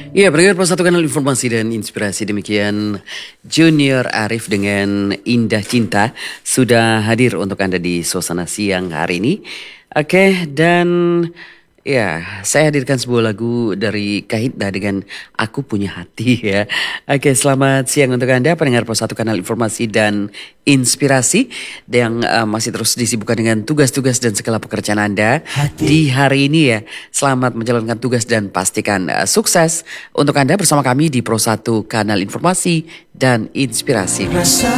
Ya, pendengar Pos Satu Kanal Informasi dan Inspirasi, demikian Junior Arif dengan Indah Cinta sudah hadir untuk Anda di suasana siang hari ini. Oke, dan ya, saya hadirkan sebuah lagu dari Kahitna dengan Aku Punya Hati ya. Oke, selamat siang untuk Anda pendengar Pos Satu Kanal Informasi dan Inspirasi yang masih terus disibukkan dengan tugas-tugas dan segala pekerjaan Anda di hari ini ya. Selamat menjalankan tugas dan pastikan sukses untuk Anda bersama kami di Pro 1 Kanal Informasi dan Inspirasi.